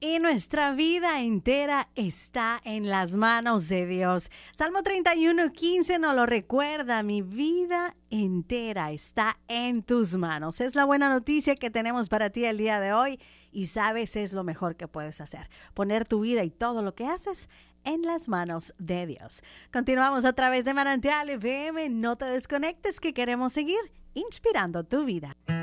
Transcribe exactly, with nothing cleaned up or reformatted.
y nuestra vida entera está en las manos de Dios. Salmo treinta y uno, quince nos lo recuerda: mi vida entera está en tus manos. Es la buena noticia que tenemos para ti el día de hoy, y sabes, es lo mejor que puedes hacer: poner tu vida y todo lo que haces en las manos de Dios. Continuamos a través de Manantial F M. No te desconectes, que queremos seguir inspirando tu vida.